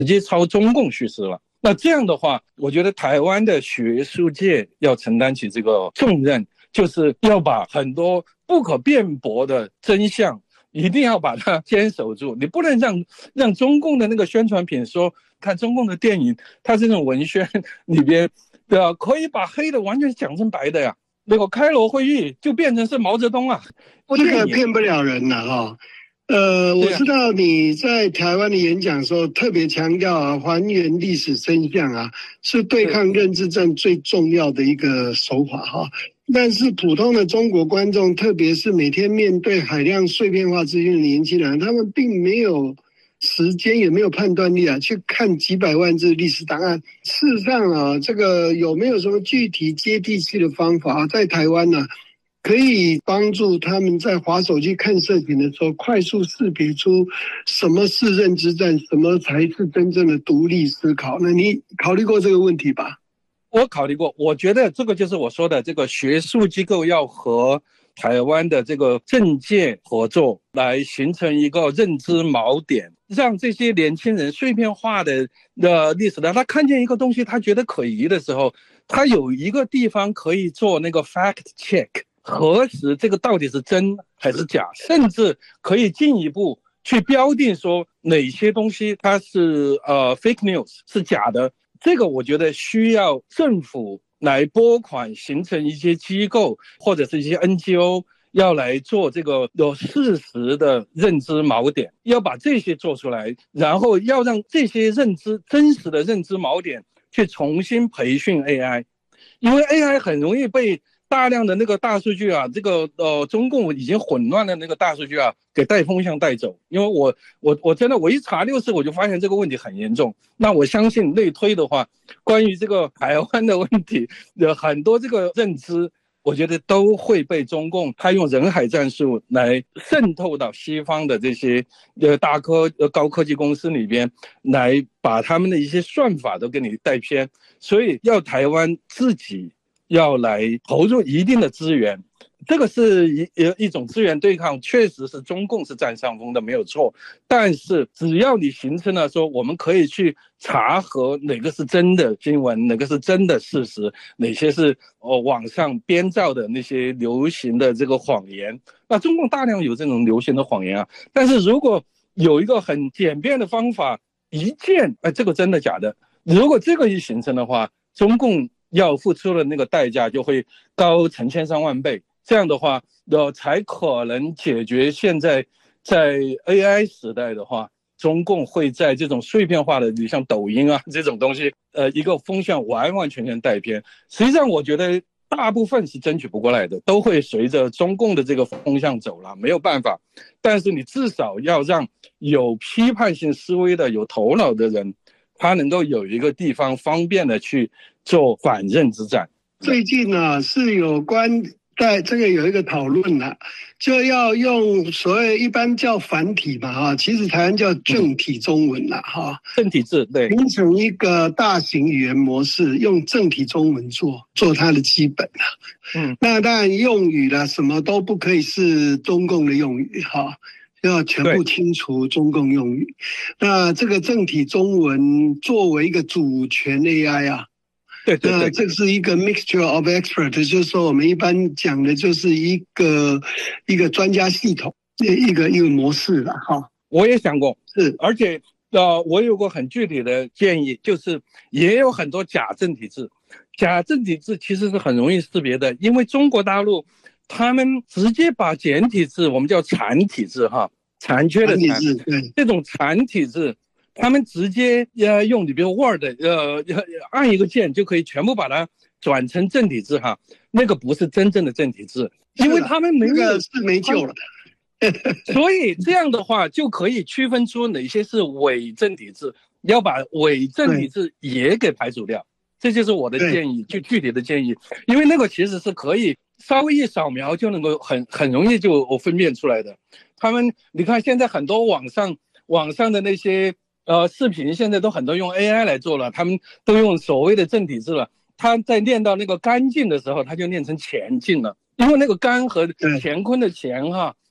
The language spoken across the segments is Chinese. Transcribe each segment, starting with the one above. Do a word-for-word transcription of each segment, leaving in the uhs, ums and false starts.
直接抄中共叙事了。那这样的话，我觉得台湾的学术界要承担起这个重任，就是要把很多不可辩驳的真相一定要把它坚守住。你不能让让中共的那个宣传品说，看中共的电影，它这种文宣里边，对吧？可以把黑的完全讲成白的呀。那个开罗会议就变成是毛泽东啊， 这个骗不了人了哈、哦。呃，我知道你在台湾的演讲的时候特别强调啊，还原历史真相啊，是对抗认知战最重要的一个手法哈。但是普通的中国观众，特别是每天面对海量碎片化资讯的年轻人，他们并没有时间也没有判断力啊，去看几百万字历史档案。事实上啊，这个有没有什么具体接地气的方法，在台湾呢、啊？可以帮助他们在滑手机看视频的时候，快速识别出什么是认知战，什么才是真正的独立思考。那你考虑过这个问题吧？ 我考虑过，我觉得这个就是我说的，这个学术机构要和台湾的这个政界合作，来形成一个认知锚点，让这些年轻人碎片化的的历史的，他看见一个东西，他觉得可疑的时候，他有一个地方可以做那个 fact check。核实这个到底是真还是假，甚至可以进一步去标定说哪些东西它是呃 fake news 是假的。这个我觉得需要政府来拨款，形成一些机构或者是一些 N G O 要来做这个有事实的认知锚点，要把这些做出来，然后要让这些认知真实的认知锚点去重新培训 A I， 因为 A I 很容易被大量的那个大数据啊，这个呃中共已经混乱的那个大数据啊，给带风向带走。因为我我我真的我一查六四，我就发现这个问题很严重。那我相信类推的话，关于这个台湾的问题，有很多这个认知，我觉得都会被中共他用人海战术来渗透到西方的这些呃大科呃高科技公司里边，来把他们的一些算法都给你带偏。所以要台湾自己要来投入一定的资源，这个是一一种资源对抗，确实是中共是占上风的，没有错。但是只要你形成了说，我们可以去查核哪个是真的新闻，哪个是真的事实，哪些是哦网上编造的那些流行的这个谎言。那中共大量有这种流行的谎言啊，但是如果有一个很简便的方法，一见哎这个真的假的，如果这个一形成的话，中共要付出的那个代价就会高成千上万倍，这样的话，呃，才可能解决现在在 A I 时代的话，中共会在这种碎片化的，你像抖音啊这种东西，呃，一个风向完完全全带偏。实际上，我觉得大部分是争取不过来的，都会随着中共的这个风向走了，没有办法。但是你至少要让有批判性思维的、有头脑的人，他能够有一个地方方便的去做反认知战。 最近呢、啊、是有关在这个有一个讨论了、啊，就要用所谓一般叫繁体嘛哈，其实台湾叫正体中文了哈， 正体字对， 形成一个大型语言模式，用正体中文做做它的基本啊。嗯，那当然用语啦什么都不可以是中共的用语哈。要全部清除中共用语。那这个正体中文作为一个主权 A I 啊， 对对对， 那这是一个 mixture of expert， 就是说我们一般讲的就是一个一个专家系统，一个一个模式了哈。 我也想过， 是， 而且呃，我有过很具体的建议，就是也有很多假正体字，假正体字其实是很容易识别的，因为中国大陆他们直接把简体字，我们叫残体字哈，残缺的残， 字，对， 这种残体字，他们直接呃用你比如 Word 呃按一个键就可以全部把它转成正体字哈，那个不是真正的正体字，因为他们没有、 那个、是没救了。 所以这样的话就可以区分出哪些是伪正体字，要把伪正体字也给排除掉，这就是我的建议，就具体的建议，因为那个其实是可以稍微一扫描就能够很很容易就分辨出来的。他们你看现在很多网上网上的那些呃视频，现在都很多用 A I 来做了，他们都用所谓的正体字了。他在念到那个干净的时候，他就念成前进了，因为那个干和乾坤的乾哈。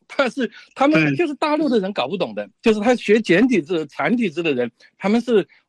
但是他们就是大陆的人搞不懂的，就是他学简体字、繁体字的人，他们是